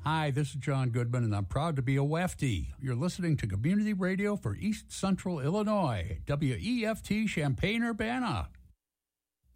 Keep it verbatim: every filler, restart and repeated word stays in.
Hi, this is John Goodman, and I'm proud to be a Wefty. You're listening to Community Radio for East Central Illinois, W E F T Champaign-Urbana.